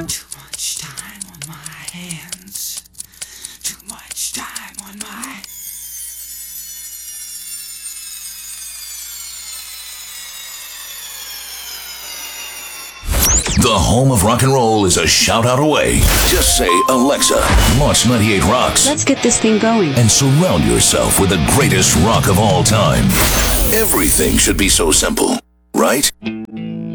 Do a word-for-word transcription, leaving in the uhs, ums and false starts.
Too much time on my hands. Too much time on my... The home of rock and roll is a shout out away. Just say, Alexa, launch ninety-eight Rocks. Let's get this thing going. And surround yourself with the greatest rock of all time. Everything should be so simple, right?